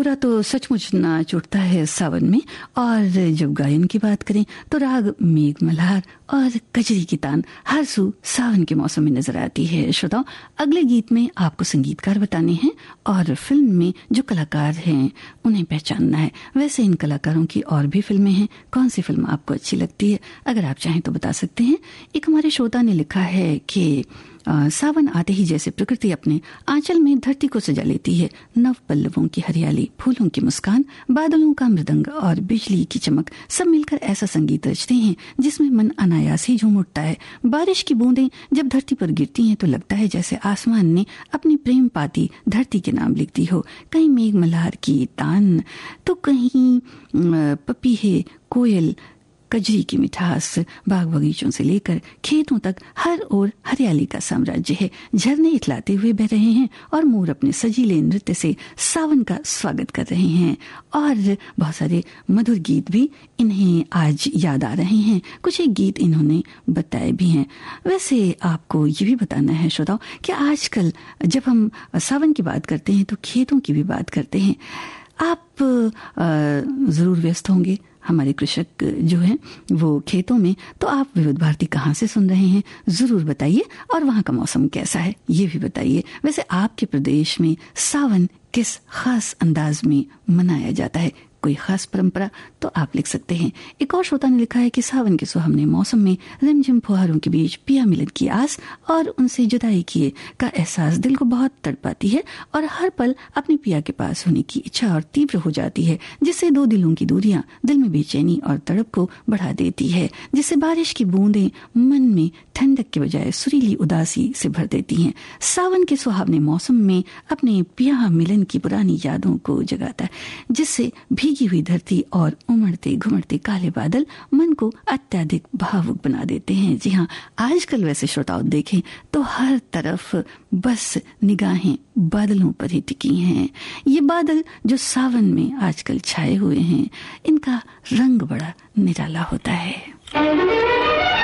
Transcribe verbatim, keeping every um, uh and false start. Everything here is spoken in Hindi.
कोहरा तो सचमुच नाच उठता है सावन में। और जब गायन की बात करें तो राग मेघ मल्हार और कजरी की तान हर सू सावन के मौसम में नजर आती है। श्रोताओ, अगले गीत में आपको संगीतकार बताने हैं और फिल्म में जो कलाकार हैं उन्हें पहचानना है। वैसे इन कलाकारों की और भी फिल्में हैं, कौन सी फिल्म आपको अच्छी लगती है अगर आप चाहें तो बता सकते हैं। एक हमारे श्रोता ने लिखा है कि आ, सावन आते ही जैसे प्रकृति अपने आंचल में धरती को सजा लेती है। नव पल्लवों की हरियाली, फूलों की मुस्कान, बादलों का मृदंग और बिजली की चमक सब मिलकर ऐसा संगीत रचते हैं जिसमें मन अनायास ही झूम उठता है। बारिश की बूंदें जब धरती पर गिरती हैं तो लगता है जैसे आसमान ने अपनी प्रेम पाती धरती के नाम लिख दी हो। कहीं मेघ मल्हार की तान तो कहीं पपीहे, कोयल, कजरी की मिठास, बाग बगीचों से लेकर खेतों तक हर ओर हरियाली का साम्राज्य है। झरने इतलाते हुए बह रहे हैं और मोर अपने सजीले नृत्य से सावन का स्वागत कर रहे हैं। और बहुत सारे मधुर गीत भी इन्हें आज याद आ रहे हैं। कुछ एक गीत इन्होंने बताए भी हैं। वैसे आपको ये भी बताना है श्रोताओ कि आजकल जब हम सावन की बात करते हैं तो खेतों की भी बात करते हैं। आप जरूर व्यस्त होंगे, हमारे कृषक जो हैं वो खेतों में। तो आप विविध भारती कहाँ से सुन रहे हैं जरूर बताइए, और वहाँ का मौसम कैसा है ये भी बताइए। वैसे आपके प्रदेश में सावन किस खास अंदाज में मनाया जाता है, कोई खास परंपरा, तो आप लिख सकते हैं। एक और श्रोता ने लिखा है कि सावन के सुहावने मौसम में रिमझिम फुहारों के बीच पिया मिलन की आस और उनसे जुदाई किए का एहसास दिल को बहुत तड़पाती है और हर पल अपने पिया के पास होने की इच्छा और तीव्र हो जाती है, जिससे दो दिलों की दूरियां दिल में बेचैनी और तड़प को बढ़ा देती है, जिससे बारिश की बूंदें मन में ठंडक के बजाय सुरीली उदासी से भर देती हैं। सावन के सुहावने मौसम में अपने पिया मिलन की पुरानी यादों को जगाता है, जिससे भीगी हुई धरती और उमड़ते घुमड़ते काले बादल मन को अत्यधिक भावुक बना देते हैं। जी हाँ, आजकल वैसे श्रोताओं देखें तो हर तरफ बस निगाहें बादलों पर ही टिकी हैं। ये बादल जो सावन में आजकल छाए हुए हैं, इनका रंग बड़ा निराला होता है।